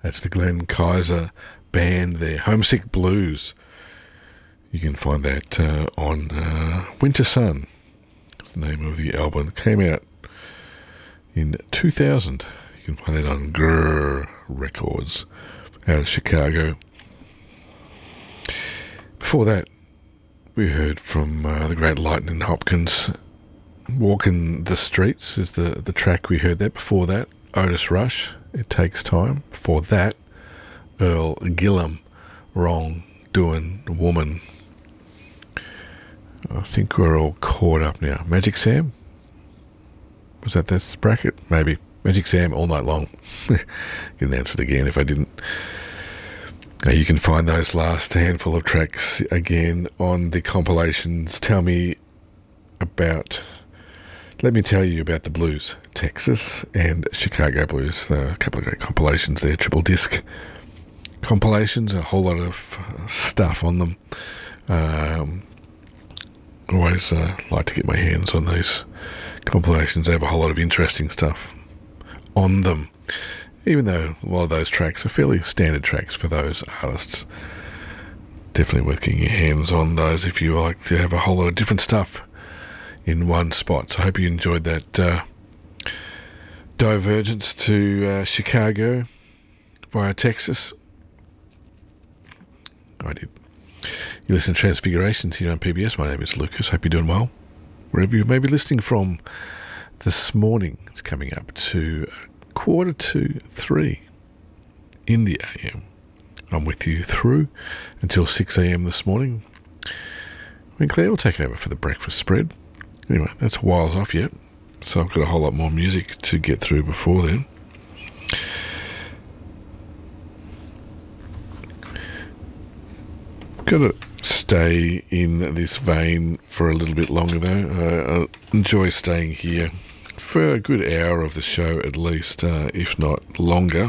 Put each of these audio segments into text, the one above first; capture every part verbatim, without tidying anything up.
That's the Glenn Kaiser band, their Homesick Blues. You can find that uh, on uh, Winter Sun. That's the name of the album. It came out in two thousand. You can find that on Grrr Records out of Chicago. Before that, we heard from uh, the great Lightning Hopkins. Walking the Streets is the, the track we heard that. Before that, Otis Rush, It Takes Time. Before that, Earl Gillum, Wrong Doing Woman. I think we're all caught up now. Magic Sam? Was that this bracket? Maybe. Magic Sam all night long. Couldn't answer it again if I didn't. Uh, you can find those last handful of tracks again on the compilations. Tell me about... Let me tell you about the blues. Texas and Chicago blues. Uh, a couple of great compilations there. Triple disc compilations. A whole lot of uh, stuff on them. Um, always uh, like to get my hands on these compilations. They have a whole lot of interesting stuff on them. Even though a lot of those tracks are fairly standard tracks for those artists. Definitely worth getting your hands on those if you like to have a whole lot of different stuff in one spot. So I hope you enjoyed that uh, divergence to uh, Chicago via Texas. I did. You listen to Transfigurations here on P B S. My name is Lucas. Hope you're doing well. Wherever you may be listening from this morning, it's coming up to quarter to three in the A M. I'm with you through until six a.m. this morning. When Claire will take over for the breakfast spread. Anyway, that's a whiles off yet, so I've got a whole lot more music to get through before then. Got to stay in this vein for a little bit longer though. Uh, I enjoy staying here for a good hour of the show at least, uh, if not longer.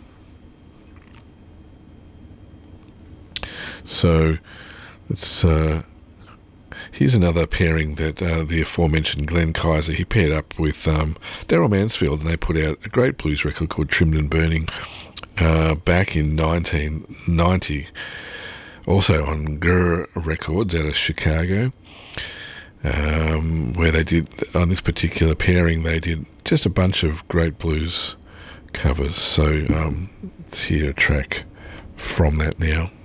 So it's uh, here's another pairing that uh, the aforementioned Glenn Kaiser, he paired up with um, Daryl Mansfield, and they put out a great blues record called Trimmed and Burning uh, back in nineteen ninety, also on Grrr Records out of Chicago. Um, where they did, on this particular pairing, they did just a bunch of great blues covers. So um, let's hear a track from that now.